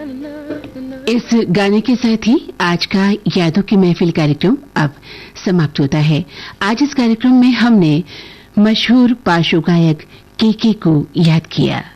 इस गाने के साथ ही आज का यादों की महफिल कार्यक्रम अब समाप्त होता है। आज इस कार्यक्रम में हमने मशहूर पार्श्व गायक के को याद किया।